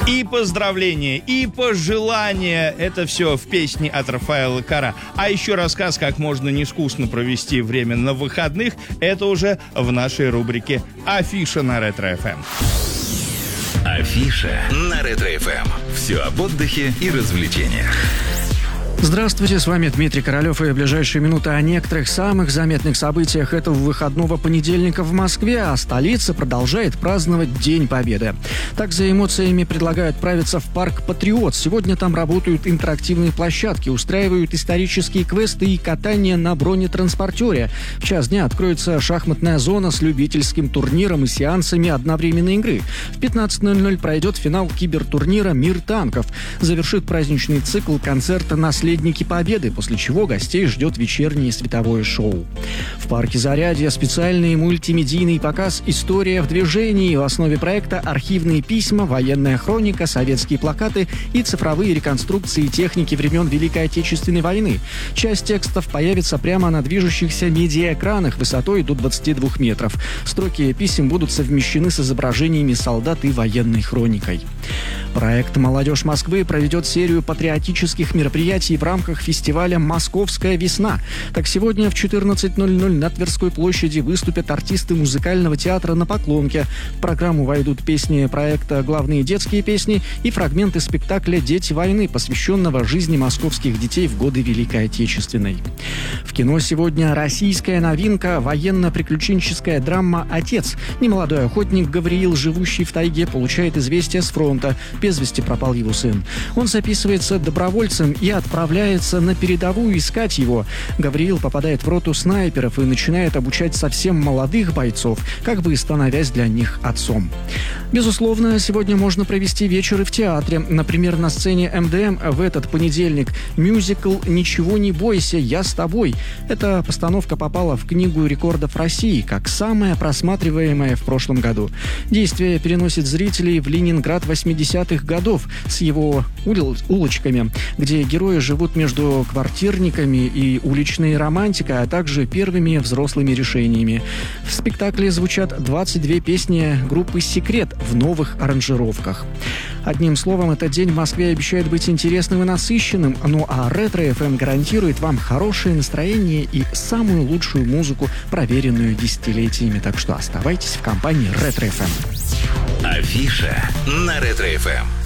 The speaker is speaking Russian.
И поздравления, и пожелания — это все в песне от Рафаэла Карра. А еще рассказ, как можно нескучно провести время на выходных, это уже в нашей рубрике «Афиша» на Ретро-ФМ. Афиша на Ретро-ФМ. Все об отдыхе и развлечениях. Здравствуйте, с вами Дмитрий Королёв, и в ближайшие минуты о некоторых самых заметных событиях этого выходного понедельника в Москве, а столица продолжает праздновать День Победы. Так, за эмоциями предлагаю отправиться в парк «Патриот». Сегодня там работают интерактивные площадки, устраивают исторические квесты и катание на бронетранспортере. В час дня откроется шахматная зона с любительским турниром и сеансами одновременной игры. В 15:00 пройдет финал кибертурнира «Мир танков». Завершит праздничный цикл концерта «Наследники Победы», после чего гостей ждет вечернее световое шоу. В парке Зарядье специальный мультимедийный показ «История в движении». В основе проекта архивные письма, военная хроника, советские плакаты и цифровые реконструкции техники времен Великой Отечественной войны. Часть текстов появится прямо на движущихся медиаэкранах высотой до 22 метров. Строки писем будут совмещены с изображениями солдат и военной хроникой. Проект «Молодежь Москвы» проведет серию патриотических мероприятий в рамках фестиваля «Московская весна». Так, сегодня в 14:00 на Тверской площади выступят артисты музыкального театра «На Поклонке». В программу войдут песни проекта «Главные детские песни» и фрагменты спектакля «Дети войны», посвященного жизни московских детей в годы Великой Отечественной. В кино сегодня российская новинка — военно-приключенческая драма «Отец». Немолодой охотник Гавриил, живущий в тайге, получает известие с фронта. Без вести пропал его сын. Он записывается добровольцем и отправляется на передовую искать его. Гавриил попадает в роту снайперов и начинает обучать совсем молодых бойцов, как бы становясь для них отцом. Безусловно, сегодня можно провести вечер и в театре. Например, на сцене МДМ в этот понедельник мюзикл «Ничего не бойся, я с тобой». Эта постановка попала в Книгу рекордов России как самая просматриваемая в прошлом году. Действие переносит зрителей в Ленинград 80-х годов с его улочками, где герои живут между квартирниками и уличной романтикой, а также первыми взрослыми решениями. В спектакле звучат 22 песни группы «Секрет» в новых аранжировках. Одним словом, этот день в Москве обещает быть интересным и насыщенным, ну а Ретро-ФМ гарантирует вам хорошее настроение и самую лучшую музыку, проверенную десятилетиями. Так что оставайтесь в компании Ретро-ФМ. Афиша на Ретро-ФМ.